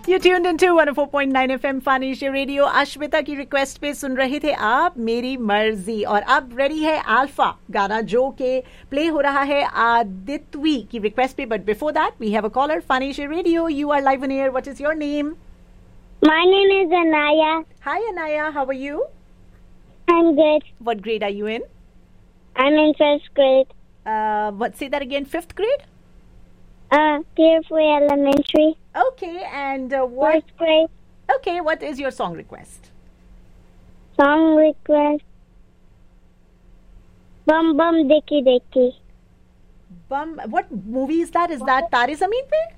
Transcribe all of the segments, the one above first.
You tuned into 104.9 FM फानिश radio. Ashwita की request पे सुन रहे थे आप मेरी मर्जी. और अब रेडी है अल्फा गाना जो के प्ले हो रहा है आदित्वी की रिक्वेस्ट पे. But before that we have a collar. फानिश radio, you are live on air. What is your name? My name is Anaya. Hi Anaya, how are you? I'm good. What grade are you in? I'm in first grade. Say that again. 5th grade? Deerfield Elementary. Okay, and what? First grade. Okay, what is your song request? Song request. Bum Bum Dicky Dicky. Bum. What movie is that? Is that Tare Zameen Pe?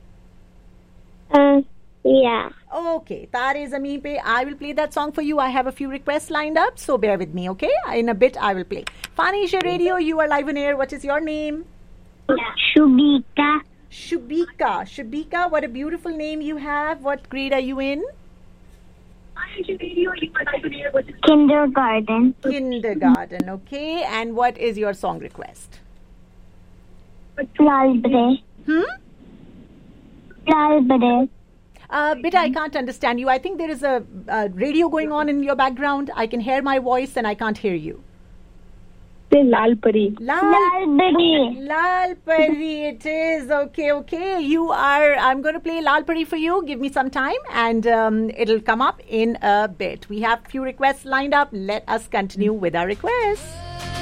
Yeah. Okay, Tare Zameen Pe. I will play that song for you. I have a few requests lined up, so bear with me, okay? In a bit, I will play. Fanisha Radio, you are live on air. What is your name? Shubika. Shubika. Shubika, what a beautiful name you have. What grade are you in? Kindergarten. Kindergarten, okay. And what is your song request? Lalbre. Lalbre. Beta, I can't understand you. I think there is a radio going on in your background. I can hear my voice and I can't hear you. Lal Pari. Lalbari. Lal Pari, it is. Okay. I'm going to play Lal Pari for you. Give me some time and it'll come up in a bit. We have few requests lined up. Let us continue with our requests.